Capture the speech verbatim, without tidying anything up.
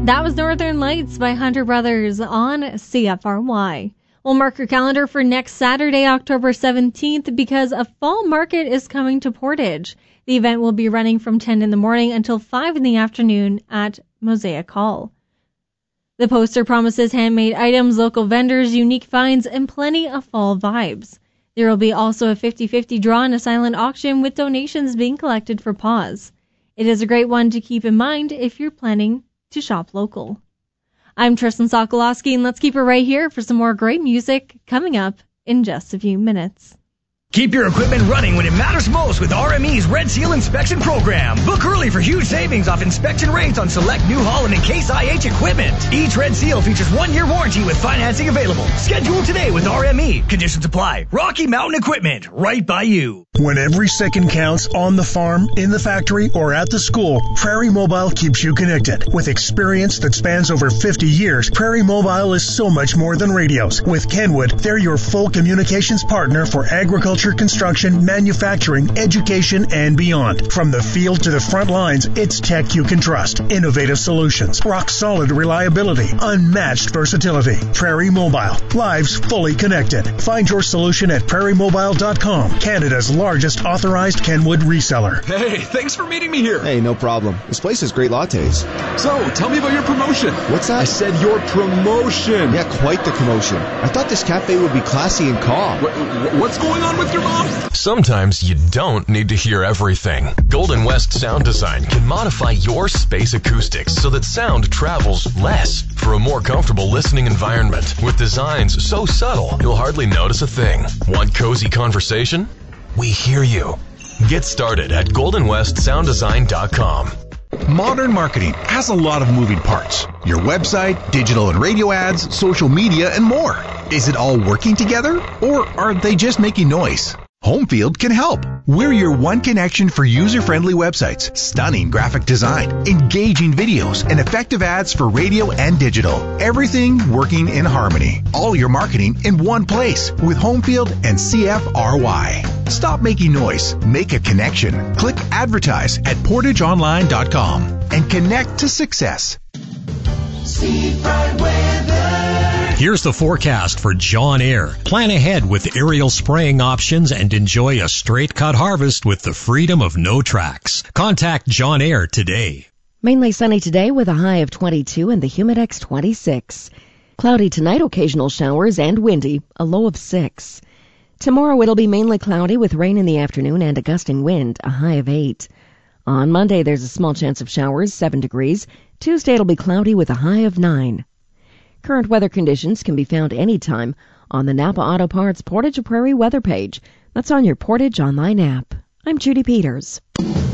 That was Northern Lights by Hunter Brothers on C F R Y. We'll mark your calendar for next Saturday, October seventeenth, because a fall market is coming to Portage. The event will be running from ten in the morning until five in the afternoon at Mosaic Hall. The poster promises handmade items, local vendors, unique finds, and plenty of fall vibes. There will be also a fifty-fifty draw and a silent auction with donations being collected for Paws. It is a great one to keep in mind if you're planning to shop local. I'm Tristan Sokolowski, and let's keep it right here for some more great music coming up in just a few minutes. Keep your equipment running when it matters most with R M E's Red Seal Inspection Program. Book early for huge savings off inspection rates on select New Holland and Case I H equipment. Each Red Seal features one-year warranty with financing available. Schedule today with R M E. Conditions apply. Rocky Mountain Equipment, right by you. When every second counts on the farm, in the factory, or at the school, Prairie Mobile keeps you connected. With experience that spans over fifty years, Prairie Mobile is so much more than radios. With Kenwood, they're your full communications partner for agriculture, construction, manufacturing, education, and beyond. From the field to the front lines, it's tech you can trust. Innovative solutions, rock-solid reliability, unmatched versatility. Prairie Mobile, lives fully connected. Find your solution at prairie mobile dot com, Canada's largest authorized Kenwood reseller. Hey, thanks for meeting me here. Hey, no problem. This place has great lattes. So, tell me about your promotion. What's that? I said your promotion. Yeah, quite the commotion. I thought this cafe would be classy and calm. What, what's going on with your mom? Sometimes you don't need to hear everything. Golden West Sound Design can modify your space acoustics so that sound travels less for a more comfortable listening environment. With designs so subtle, you'll hardly notice a thing. Want cozy conversation? We hear you. Get started at golden west sound design dot com. Modern marketing has a lot of moving parts. Your website, digital and radio ads, social media, and more. Is it all working together, or are they just making noise? Homefield can help. We're your one connection for user-friendly websites, stunning graphic design, engaging videos, and effective ads for radio and digital. Everything working in harmony. All your marketing in one place with Homefield and C F R Y. Stop making noise. Make a connection. Click advertise at portage online dot com and connect to success. Seafront weather. Here's the forecast for John Eyre. Plan ahead with aerial spraying options and enjoy a straight-cut harvest with the freedom of no tracks. Contact John Eyre today. Mainly sunny today with a high of twenty-two and the Humidex twenty-six. Cloudy tonight, occasional showers and windy, a low of six. Tomorrow it'll be mainly cloudy with rain in the afternoon and a gusting wind, a high of eight. On Monday there's a small chance of showers, seven degrees. Tuesday it'll be cloudy with a high of nine. Current weather conditions can be found anytime on the Napa Auto Parts Portage Prairie weather page. That's on your Portage Online app. I'm Judy Peters.